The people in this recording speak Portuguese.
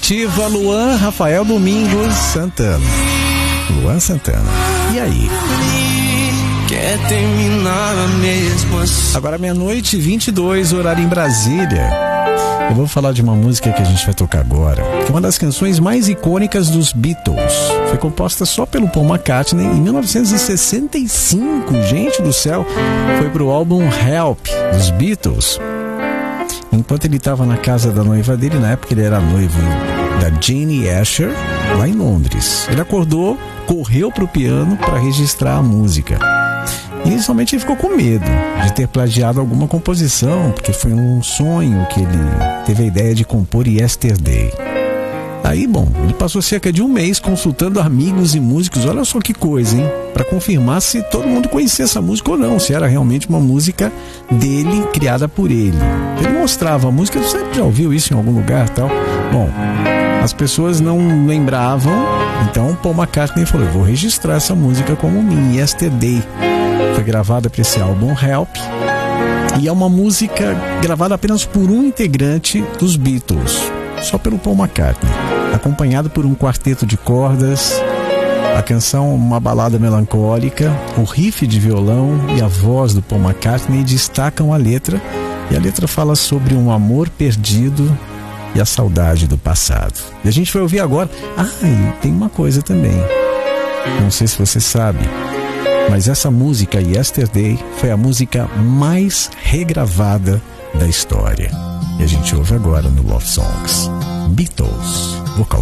Ativa, Luan, Rafael Domingos, Santana. Luan Santana. E aí? Quer terminar mesmo assim? Agora 00:22, horário em Brasília. Eu vou falar de uma música que a gente vai tocar agora, que é uma das canções mais icônicas dos Beatles. Foi composta só pelo Paul McCartney em 1965. Gente do céu, foi pro álbum Help, dos Beatles. Enquanto ele estava na casa da noiva dele, na época ele era noivo da Jane Asher, lá em Londres. Ele acordou, correu pro piano para registrar a música. Inicialmente ele ficou com medo de ter plagiado alguma composição, porque foi um sonho que ele teve a ideia de compor Yesterday. Aí, bom, ele passou cerca de um mês consultando amigos e músicos, olha só que coisa, hein? Para confirmar se todo mundo conhecia essa música ou não, se era realmente uma música dele, criada por ele. Ele mostrava a música, você já ouviu isso em algum lugar e tal? Bom, as pessoas não lembravam, então Paul McCartney falou, eu vou registrar essa música como minha, Yesterday. Foi gravada para esse álbum Help e é uma música gravada apenas por um integrante dos Beatles, só pelo Paul McCartney, acompanhado por um quarteto de cordas. A canção é uma balada melancólica, o riff de violão e a voz do Paul McCartney destacam a letra, e a letra fala sobre um amor perdido e a saudade do passado. E a gente vai ouvir agora. E tem uma coisa também, não sei se você sabe, mas essa música, Yesterday, foi a música mais regravada da história. E a gente ouve agora no Love Songs. Beatles, vocal